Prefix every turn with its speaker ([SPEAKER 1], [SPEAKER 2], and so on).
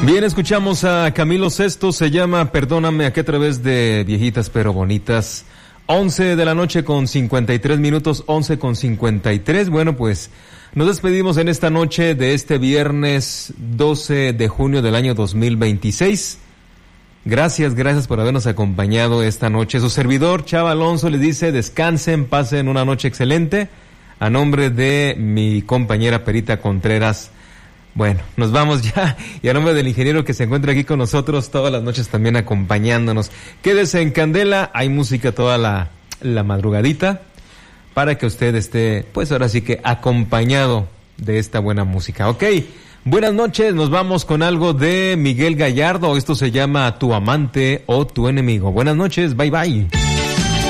[SPEAKER 1] Bien, escuchamos a Camilo Sesto, se llama Perdóname, aquí a través de Viejitas pero Bonitas. 11 de la noche con 53 minutos, 11 con 53. Bueno, pues nos despedimos en esta noche de este viernes 12 de junio del año 2026. Gracias por habernos acompañado esta noche. Su servidor, Chava Alonso, les dice descansen, pasen una noche excelente. A nombre de mi compañera Perita Contreras, bueno, nos vamos ya, y a nombre del ingeniero que se encuentra aquí con nosotros todas las noches también acompañándonos. Quédese en Candela, hay música toda la madrugadita para que usted esté, pues ahora sí que acompañado de esta buena música. Ok, buenas noches, nos vamos con algo de Miguel Gallardo, esto se llama Tu amante o tu enemigo. Buenas noches, bye bye.